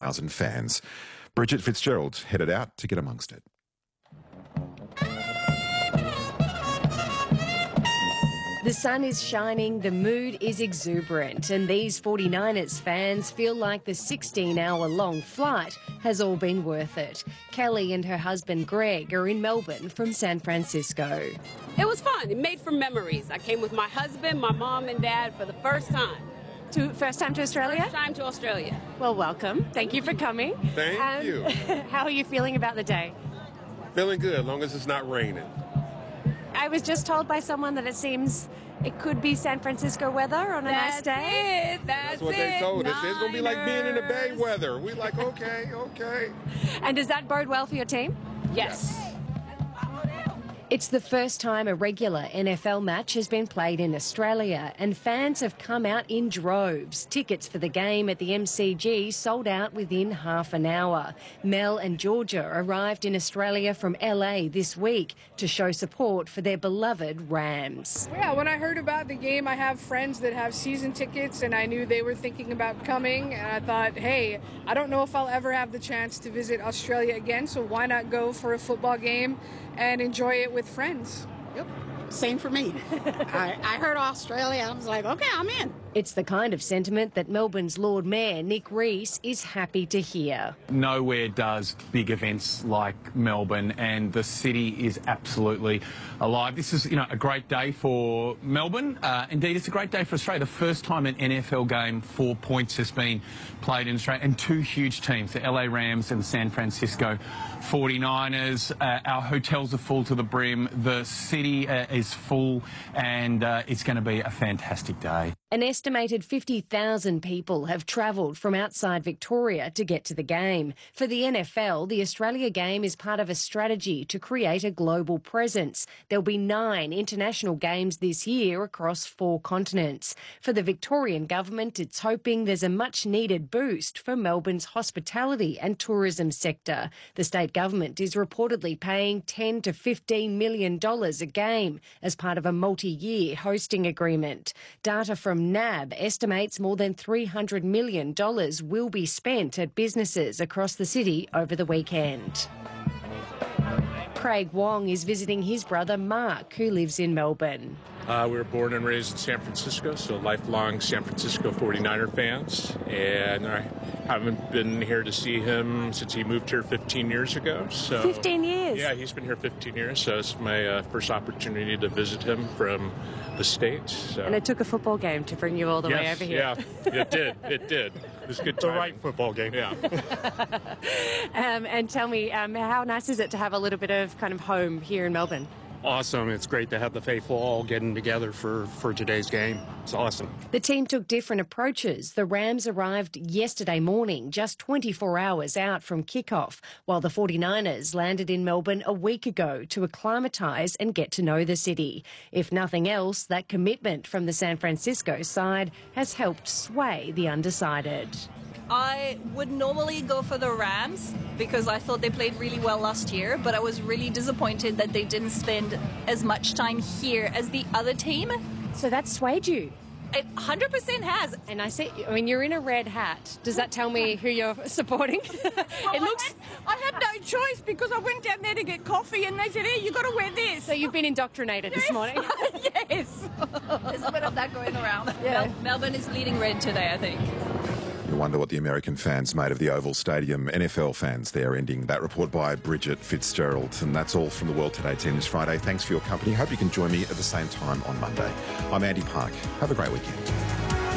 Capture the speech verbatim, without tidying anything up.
thousand fans. Bridget Fitzgerald headed out to get amongst it. The sun is shining, the mood is exuberant, and these forty-niners fans feel like the sixteen-hour-long flight has all been worth it. Kelly and her husband Greg are in Melbourne from San Francisco. It was fun. It made for memories. I came with my husband, my mom and dad for the first time. To, first time to Australia? First time to Australia. Well, welcome. Thank you for coming. Thank um, you. How are you feeling about the day? Feeling good, as long as it's not raining. I was just told by someone that it seems it could be San Francisco weather on a That's nice day. It. That's, That's what it. they told us. It's going to be like being in the Bay Niners. weather. We like, okay, okay. And does that bode well for your team? Yes. It's the first time a regular N F L match has been played in Australia, and fans have come out in droves. Tickets for the game at the M C G sold out within half an hour. Mel and Georgia arrived in Australia from L A this week to show support for their beloved Rams. Yeah, when I heard about the game, I have friends that have season tickets, and I knew they were thinking about coming, and I thought, hey, I don't know if I'll ever have the chance to visit Australia again, so why not go for a football game and enjoy it with friends? Yep, same for me. I, I heard Australia, I was like, okay, I'm in. It's the kind of sentiment that Melbourne's Lord Mayor Nick Rees is happy to hear. Nowhere does big events like Melbourne, and the city is absolutely alive. This is, you know, a great day for Melbourne. Uh, indeed, it's a great day for Australia. The first time an N F L game, four points, has been played in Australia, and two huge teams, the L A Rams and the San Francisco forty-niners. Uh, our hotels are full to the brim. The city uh, is full, and uh, it's going to be a fantastic day. An estimated fifty thousand people have travelled from outside Victoria to get to the game. For the N F L, the Australia game is part of a strategy to create a global presence. There'll be nine international games this year across four continents. For the Victorian government, it's hoping there's a much-needed boost for Melbourne's hospitality and tourism sector. The state government is reportedly paying ten to fifteen million dollars a game as part of a multi-year hosting agreement. Data from N A B estimates more than three hundred million dollars will be spent at businesses across the city over the weekend. Craig Wong is visiting his brother Mark, who lives in Melbourne. Uh, we were born and raised in San Francisco, so lifelong San Francisco forty-niner fans. And I haven't been here to see him since he moved here fifteen years ago. So fifteen years? Yeah, he's been here fifteen years, so it's my uh, first opportunity to visit him from the States. So. And it took a football game to bring you all the yes, way over here. Yeah, it did. It did. It was good. The right football game. Yeah. um, and tell me, um, how nice is it to have a little bit of kind of home here in Melbourne? Awesome. It's great to have the faithful all getting together for, for today's game. It's awesome. The team took different approaches. The Rams arrived yesterday morning, just twenty-four hours out from kickoff, while the forty-niners landed in Melbourne a week ago to acclimatise and get to know the city. If nothing else, that commitment from the San Francisco side has helped sway the undecided. I would normally go for the Rams because I thought they played really well last year, but I was really disappointed that they didn't spend as much time here as the other team. So that swayed you? It one hundred percent has. And I see, I mean, you're in a red hat. Does that tell me who you're supporting? Well, it looks. I had, I had no choice because I went down there to get coffee and they said, hey, you got to wear this. So you've been indoctrinated yes. this morning? Yes. There's a bit of that going around. Yeah. Mel- Melbourne is leading red today, I think. You wonder what the American fans made of the Oval Stadium. N F L fans there, ending that report by Bridget Fitzgerald. And that's all from the World Today team this Friday. Thanks for your company. Hope you can join me at the same time on Monday. I'm Andy Park. Have a great weekend.